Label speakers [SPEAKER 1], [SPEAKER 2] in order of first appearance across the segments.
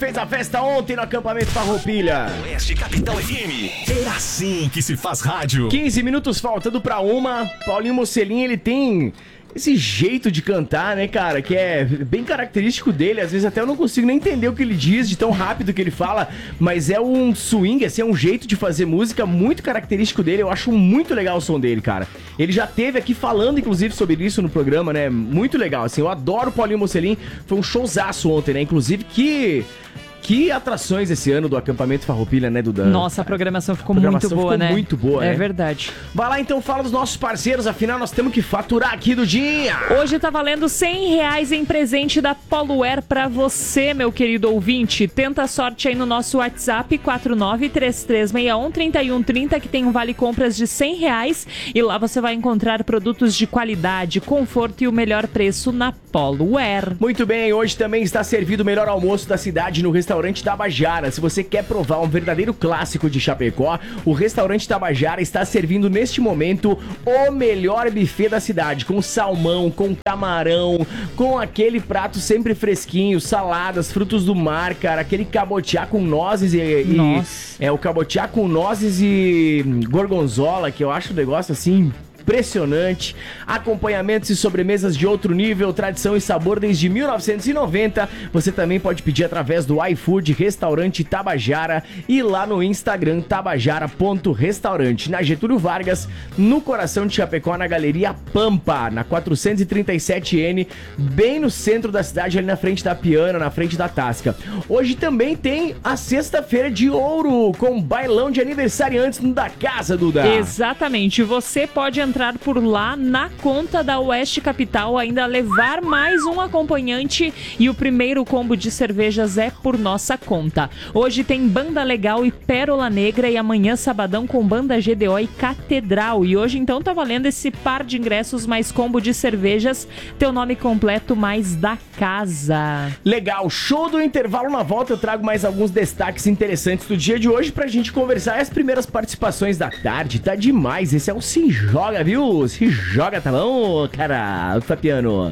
[SPEAKER 1] fez a festa ontem no acampamento Farroupilha.
[SPEAKER 2] Oeste Capital FM. É assim que se faz rádio.
[SPEAKER 1] 15 minutos faltando pra 1. Paulinho Mocelin, ele tem esse jeito de cantar, né, cara, que é bem característico dele. Às vezes até eu não consigo nem entender o que ele diz, de tão rápido que ele fala, mas é um swing, assim, é um jeito de fazer música muito característico dele. Eu acho muito legal o som dele, cara. Ele já teve aqui falando, inclusive, sobre isso no programa, né, muito legal, assim, eu adoro o Paulinho Mocelin. Foi um showzaço ontem, né, inclusive, que atrações esse ano do acampamento Farroupilha, né, Duda?
[SPEAKER 3] Nossa, a programação ficou muito boa, né?
[SPEAKER 1] Muito boa, né?
[SPEAKER 3] É verdade.
[SPEAKER 1] Vai lá então, fala dos nossos parceiros, afinal nós temos que faturar aqui do dia.
[SPEAKER 3] Hoje tá valendo R$100 em presente da Poluer pra você, meu querido ouvinte. Tenta a sorte aí no nosso WhatsApp 4933613130, que tem um vale compras de R$100 e lá você vai encontrar produtos de qualidade, conforto e o melhor preço na Poluer.
[SPEAKER 1] Muito bem, hoje também está servido o melhor almoço da cidade no restaurante Tabajara. Se você quer provar um verdadeiro clássico de Chapecó, o restaurante Tabajara está servindo neste momento o melhor buffet da cidade, com salmão, com camarão, com aquele prato sempre fresquinho, saladas, frutos do mar, cara, aquele cabotiá com nozes o cabotiá com nozes e gorgonzola, que eu acho um negócio assim impressionante, acompanhamentos e sobremesas de outro nível, tradição e sabor desde 1990. Você também pode pedir através do iFood Restaurante Tabajara e lá no Instagram tabajara.restaurante, na Getúlio Vargas, no coração de Chapecó, na Galeria Pampa, na 437N, bem no centro da cidade, ali na frente da Piana, na frente da Tasca. Hoje também tem a sexta-feira de ouro, com bailão de aniversariantes da casa, Duda.
[SPEAKER 3] Exatamente, você pode entrar por lá na conta da Oeste Capital, ainda levar mais um acompanhante e o primeiro combo de cervejas é por nossa conta. Hoje tem Banda Legal e Pérola Negra e amanhã sabadão com Banda GDO e Catedral. E hoje então tá valendo esse par de ingressos mais combo de cervejas, teu nome completo mais da casa.
[SPEAKER 1] Legal, show do intervalo. Na volta eu trago mais alguns destaques interessantes do dia de hoje pra gente conversar. As primeiras participações da tarde, tá demais. Esse é o Se Joga, viu? Se joga, tá bom, cara? Fabiano.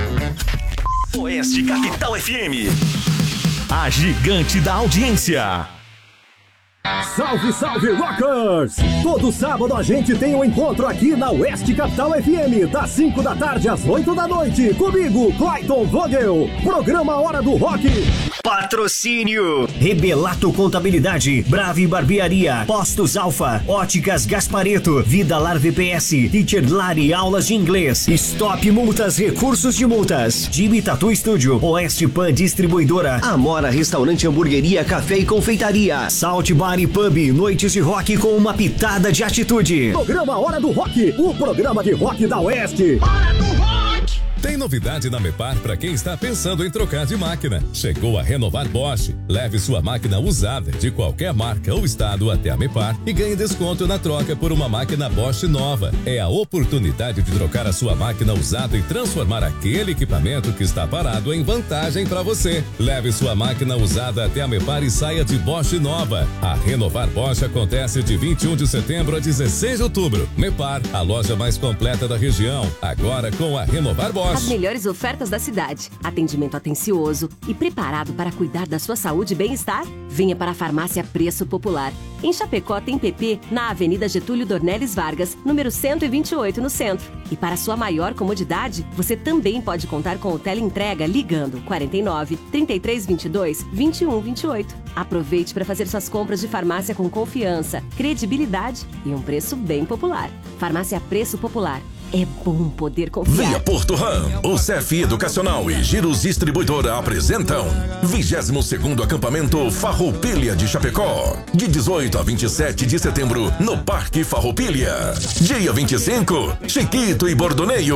[SPEAKER 2] Oeste Capital FM. A gigante da audiência.
[SPEAKER 4] Salve, salve, rockers! Todo sábado a gente tem um encontro aqui na Oeste Capital FM, das 5 da tarde às 8 da noite, comigo, Clayton Vogel, programa Hora do Rock.
[SPEAKER 5] Patrocínio Rebelato Contabilidade, Brave Barbearia, Postos Alfa, Óticas Gaspareto, Vidalar VPS, Teacher Lari Aulas de Inglês, Stop Multas, Recursos de Multas, Jimmy Tattoo Studio, Oeste Pan Distribuidora, Amora Restaurante, Hamburgueria, Café e Confeitaria, Salt Bar e Pub, noites de rock com uma pitada de atitude.
[SPEAKER 4] Programa Hora do Rock, o programa de rock da Oeste. Hora do Rock!
[SPEAKER 6] Tem novidade na Mepar para quem está pensando em trocar de máquina. Chegou a Renovar Bosch. Leve sua máquina usada de qualquer marca ou estado até a Mepar e ganhe desconto na troca por uma máquina Bosch nova. É a oportunidade de trocar a sua máquina usada e transformar aquele equipamento que está parado em vantagem para você. Leve sua máquina usada até a Mepar e saia de Bosch nova. A Renovar Bosch acontece de 21 de setembro a 16 de outubro. Mepar, a loja mais completa da região. Agora com a Renovar Bosch.
[SPEAKER 7] As melhores ofertas da cidade. Atendimento atencioso e preparado para cuidar da sua saúde e bem-estar? Venha para a Farmácia Preço Popular. Em Chapecó tem PP na Avenida Getúlio Dornelles Vargas, número 128 no centro. E para sua maior comodidade, você também pode contar com o teleentrega ligando 49 3322 2128. Aproveite para fazer suas compras de farmácia com confiança, credibilidade e um preço bem popular. Farmácia Preço Popular. É bom poder confiar.
[SPEAKER 2] Via Porto Ram, o CEF Educacional e Giros Distribuidora apresentam 22º Acampamento Farroupilha de Chapecó, de 18 a 27 de setembro, no Parque Farroupilha. Dia 25, Chiquito e Bordoneio.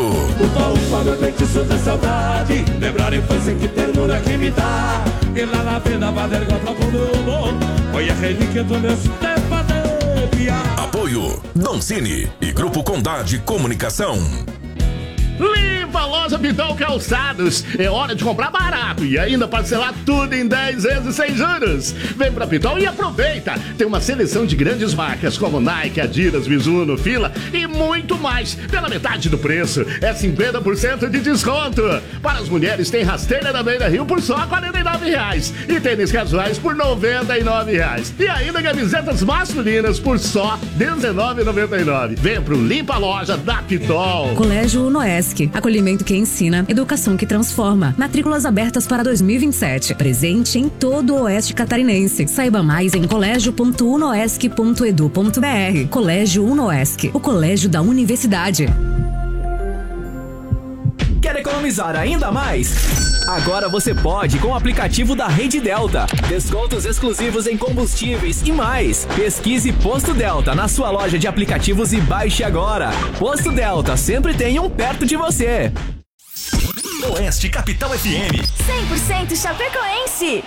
[SPEAKER 8] Lembrar a infância que ternura que me dá. E lá na vida valer gota com o foi a relíquia do meu tempo de
[SPEAKER 2] Apoio Don Cine e Grupo Condade Comunicação.
[SPEAKER 1] Limpa
[SPEAKER 9] na loja Pitol Calçados. É hora de comprar barato e ainda parcelar tudo em 10 vezes sem juros. Vem pra Pitol e aproveita. Tem uma seleção de grandes marcas como Nike, Adidas, Mizuno, Fila e muito mais. Pela metade do preço. É 50% de desconto. Para as mulheres tem rasteira da Beira Rio por só R$ 49,00. E tênis casuais por R$ 99,00. E ainda camisetas masculinas por só R$ 19,99. Vem pro Limpa Loja da Pitol.
[SPEAKER 10] Colégio Unoesc. Acolhimento que ensina, educação que transforma. Matrículas abertas para 2027. Presente em todo o Oeste Catarinense. Saiba mais em colégio.unoesc.edu.br. Colégio Unoesc, o colégio da universidade.
[SPEAKER 11] Quer economizar ainda mais? Agora você pode com o aplicativo da Rede Delta. Descontos exclusivos em combustíveis e mais. Pesquise Posto Delta na sua loja de aplicativos e baixe agora. Posto Delta, sempre tem um perto de você.
[SPEAKER 2] Oeste Capital FM.
[SPEAKER 12] 100% chapecoense.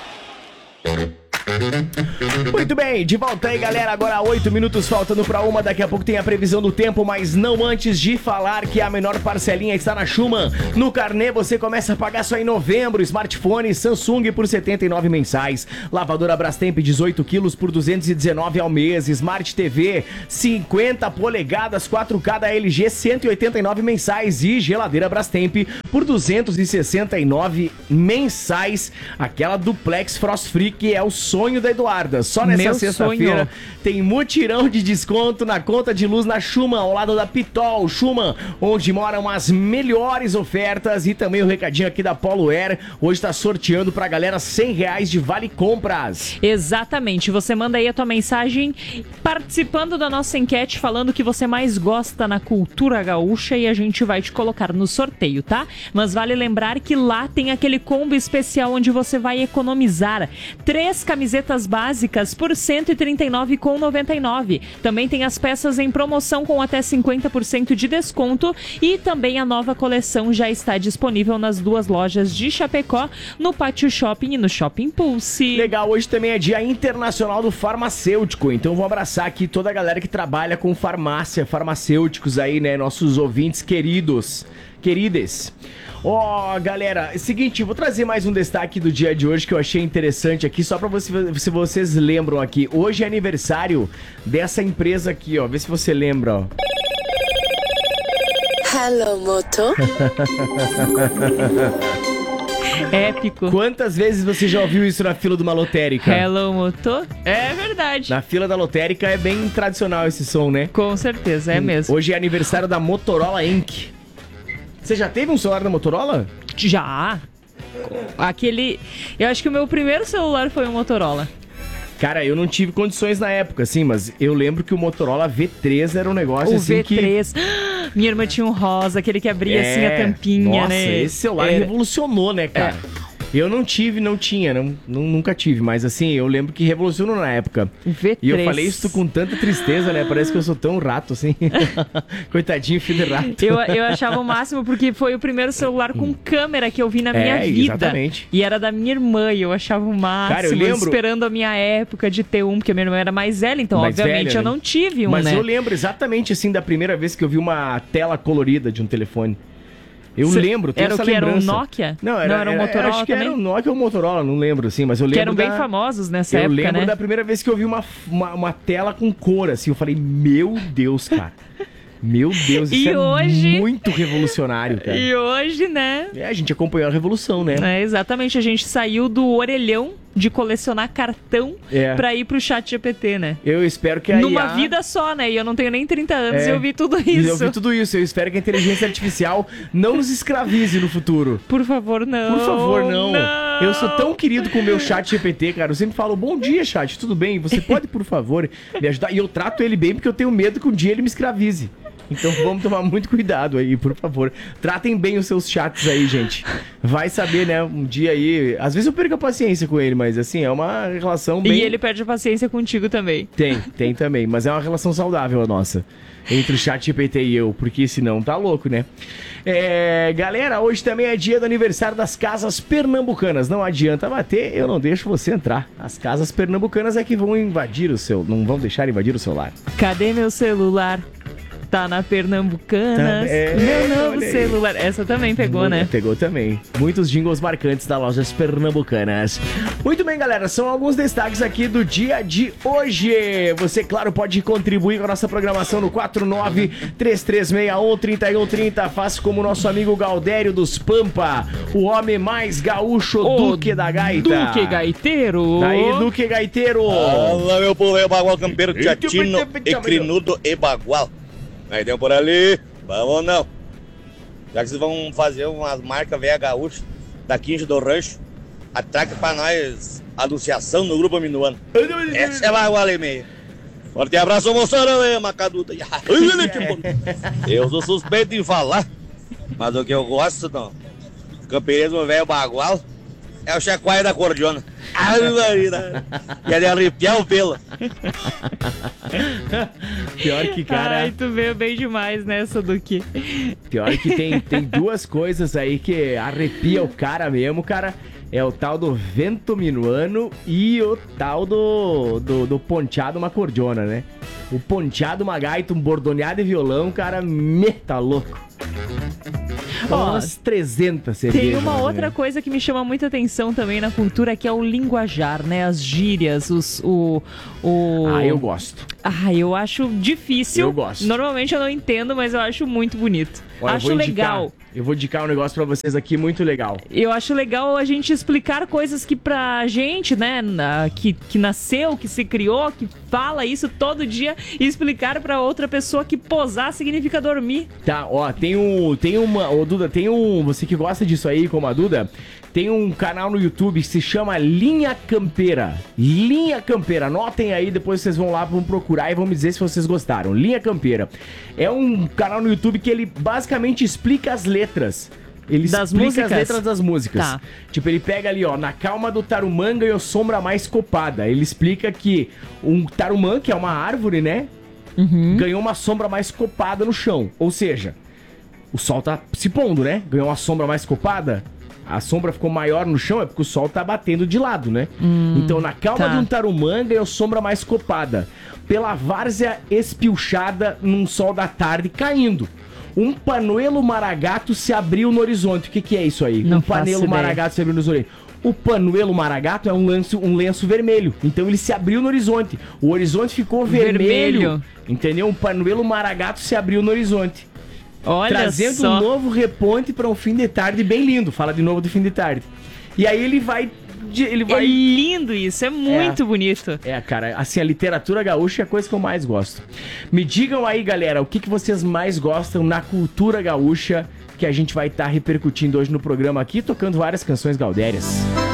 [SPEAKER 1] Muito bem, de volta aí, galera. Agora 8 minutos faltando pra 1. Daqui a pouco tem a previsão do tempo, mas não antes de falar que a menor parcelinha está na Schumann. No carnê você começa a pagar só em novembro. Smartphone Samsung por 79 mensais. Lavadora Brastemp 18 quilos por 219 ao mês. Smart TV 50 polegadas 4K da LG 189 mensais. E geladeira Brastemp por 269 mensais. Aquela duplex Frost Free que é o sonho da Eduarda. Só nessa sexta-feira tem mutirão de desconto na conta de luz na Schumann, ao lado da Pitol. Schumann, onde moram as melhores ofertas. E também o recadinho aqui da Polo Air. Hoje tá sorteando pra galera R$100 de vale compras.
[SPEAKER 3] Exatamente. Você manda aí a tua mensagem participando da nossa enquete, falando o que você mais gosta na cultura gaúcha e a gente vai te colocar no sorteio, tá? Mas vale lembrar que lá tem aquele combo especial onde você vai economizar 3 camisetas básicas por R$ 139,99. Também tem as peças em promoção com até 50% de desconto e também a nova coleção já está disponível nas 2 lojas de Chapecó, no Pátio Shopping e no Shopping Pulse.
[SPEAKER 1] Legal, hoje também é Dia Internacional do Farmacêutico, então vou abraçar aqui toda a galera que trabalha com farmácia, farmacêuticos aí, né, nossos ouvintes queridos, queridas. Ó, galera, é o seguinte, vou trazer mais um destaque do dia de hoje que eu achei interessante aqui, só pra se vocês lembram aqui. Hoje é aniversário dessa empresa aqui, ó, vê se você lembra, ó.
[SPEAKER 12] Hello, Moto.
[SPEAKER 3] Épico.
[SPEAKER 1] Quantas vezes você já ouviu isso na fila de uma lotérica?
[SPEAKER 3] Hello, Moto. É verdade.
[SPEAKER 1] Na fila da lotérica é bem tradicional esse som, né?
[SPEAKER 3] Com certeza, é mesmo.
[SPEAKER 1] Hoje é aniversário da Motorola Inc. Você já teve um celular da Motorola?
[SPEAKER 3] Já. Eu acho que o meu primeiro celular foi um Motorola.
[SPEAKER 1] Cara, eu não tive condições na época, assim, mas eu lembro que o Motorola V3 era um negócio
[SPEAKER 3] o
[SPEAKER 1] assim
[SPEAKER 3] V3. Minha irmã tinha um rosa, aquele que abria assim a tampinha,
[SPEAKER 1] nossa,
[SPEAKER 3] né?
[SPEAKER 1] Esse celular revolucionou, né, cara? Eu não tive, nunca tive, mas assim, eu lembro que revolucionou na época.
[SPEAKER 3] V3.
[SPEAKER 1] E eu falei isso com tanta tristeza, né? Parece que eu sou tão rato, assim. Coitadinho, filho de rato.
[SPEAKER 3] Eu achava o máximo porque foi o primeiro celular com câmera que eu vi na minha vida.
[SPEAKER 1] Exatamente.
[SPEAKER 3] E era da minha irmã e eu achava o máximo.
[SPEAKER 1] Cara, eu lembro...
[SPEAKER 3] esperando a minha época de ter um, porque a minha irmã era mais velha, então
[SPEAKER 1] mais
[SPEAKER 3] obviamente
[SPEAKER 1] velha,
[SPEAKER 3] eu não tive um,
[SPEAKER 1] mas
[SPEAKER 3] né?
[SPEAKER 1] eu lembro exatamente, assim, da primeira vez que eu vi uma tela colorida de um telefone. Eu lembro, tenho essa lembrança.
[SPEAKER 3] Era um Nokia?
[SPEAKER 1] Não, era um Motorola. Acho que também? Era um Nokia ou Motorola, não lembro, assim, mas eu lembro.
[SPEAKER 3] Que eram bem famosos nessa época, né?
[SPEAKER 1] Eu lembro da primeira vez que eu vi uma tela com cor, assim, eu falei, meu Deus, cara. Meu Deus, isso hoje... muito revolucionário, cara.
[SPEAKER 3] E hoje, né?
[SPEAKER 1] A gente acompanhou a revolução, né?
[SPEAKER 3] Exatamente, a gente saiu do orelhão de colecionar cartão pra ir pro chat GPT, né?
[SPEAKER 1] Eu espero que a
[SPEAKER 3] Numa vida só, né? E eu não tenho nem 30 anos e eu vi tudo isso.
[SPEAKER 1] Eu vi tudo isso. Eu espero que a inteligência artificial não nos escravize no futuro.
[SPEAKER 3] Por favor, não.
[SPEAKER 1] Por favor, não. Eu sou tão querido com o meu chat GPT, cara. Eu sempre falo, bom dia, chat, tudo bem? Você pode, por favor, me ajudar? E eu trato ele bem porque eu tenho medo que um dia ele me escravize. Então vamos tomar muito cuidado aí, por favor. Tratem bem os seus chats aí, gente. Vai saber, né, um dia aí... Às vezes eu perco a paciência com ele, mas assim, é uma relação bem...
[SPEAKER 3] E ele perde a paciência contigo também.
[SPEAKER 1] Tem também, mas é uma relação saudável a nossa. Entre o chat GPT e eu, porque senão tá louco, né? Galera, hoje também é dia do aniversário das casas pernambucanas. Não adianta bater, eu não deixo você entrar. As casas pernambucanas é que vão invadir o seu... Não vão deixar invadir o celular.
[SPEAKER 3] Cadê meu celular? Tá na Pernambucanas, meu novo celular. Essa também pegou, né?
[SPEAKER 1] Pegou também. Muitos jingles marcantes das lojas Pernambucanas. Muito bem, galera, são alguns destaques aqui do dia de hoje. Você, claro, pode contribuir com a nossa programação no 49-3361-3130. Faça como o nosso amigo Galdério dos Pampa, o homem mais gaúcho, Duque da Gaita.
[SPEAKER 3] Duque Gaiteiro.
[SPEAKER 1] Daí, Duque Gaiteiro.
[SPEAKER 13] Fala, meu povo, é Bagual Campeiro, Tchatino e Crinudo e Bagual. Aí tem por ali, vamos ou não? Já que vocês vão fazer umas marcas velha gaúcha da 15 do Rancho, atraque pra nós anunciação no Grupo Minuano. Essa é Bagual e meia. Forte abraço, moçarão, Macaduta. Eu sou suspeito em falar, mas o que eu gosto do campeonismo velho Bagual é o chacoalho da cordiona. Ai, Marina. Quer arrepiar o pelo.
[SPEAKER 1] Pior que, cara...
[SPEAKER 3] Ai, tu veio bem demais nessa, Duque.
[SPEAKER 1] Pior que tem duas coisas aí que arrepia o cara mesmo, cara. É o tal do vento minuano e o tal do ponteado uma cordiona, né? O ponteado uma gaita, um bordoneado e violão, cara, tá louco. Umas 300 cervejas.
[SPEAKER 3] Tem uma outra coisa que me chama muita atenção também na cultura, que é o linguajar, né? As gírias,
[SPEAKER 1] Ah, eu gosto.
[SPEAKER 3] Ah, eu acho difícil.
[SPEAKER 1] Eu gosto.
[SPEAKER 3] Normalmente eu não entendo, mas eu acho muito bonito.
[SPEAKER 1] Olha,
[SPEAKER 3] acho legal.
[SPEAKER 1] Eu vou indicar um negócio pra vocês aqui muito legal.
[SPEAKER 3] Eu acho legal a gente explicar coisas que pra gente, né, que nasceu, que se criou, que fala isso todo dia, e explicar pra outra pessoa que posar significa dormir.
[SPEAKER 1] Tá, ó, Duda, você que gosta disso aí, como a Duda, tem um canal no YouTube que se chama Linha Campeira. Linha Campeira, anotem aí, depois vocês vão lá, vão procurar e vão me dizer se vocês gostaram. Linha Campeira. É um canal no YouTube que ele basicamente explica as letras. Ele explica as letras das músicas.
[SPEAKER 3] Tá.
[SPEAKER 1] Tipo, ele pega ali, ó, na calma do tarumã ganhou sombra mais copada. Ele explica que um tarumã, que é uma árvore, né? Ganhou uma sombra mais copada no chão. Ou seja, o sol tá se pondo, né? Ganhou uma sombra mais copada. A sombra ficou maior no chão, é porque o sol tá batendo de lado, né? Então, na calma de um tarumã ganhou sombra mais copada. Pela várzea espilchada num sol da tarde caindo. Um panuelo maragato se abriu no horizonte. O que é isso aí?
[SPEAKER 3] Não
[SPEAKER 1] um panuelo maragato se abriu no horizonte. O panuelo maragato é um lenço vermelho. Então ele se abriu no horizonte. O horizonte ficou vermelho. Entendeu? Um panuelo maragato se abriu no horizonte.
[SPEAKER 3] Olha
[SPEAKER 1] trazendo
[SPEAKER 3] só.
[SPEAKER 1] um novo reponte para um fim de tarde bem lindo. Fala de novo do fim de tarde. E aí ele vai...
[SPEAKER 3] É lindo isso, é muito bonito.
[SPEAKER 1] É, cara, assim, a literatura gaúcha é a coisa que eu mais gosto. Me digam aí, galera, o que vocês mais gostam na cultura gaúcha, que a gente vai estar repercutindo hoje no programa aqui, tocando várias canções gaudérias.